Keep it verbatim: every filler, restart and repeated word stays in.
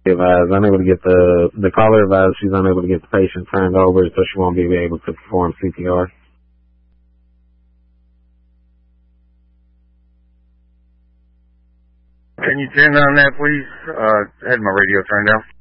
advised, unable to get the, the caller advised she's unable to get the patient turned over, so she won't be able to perform C P R. Can you turn on that, please? Uh, I had my radio turned down.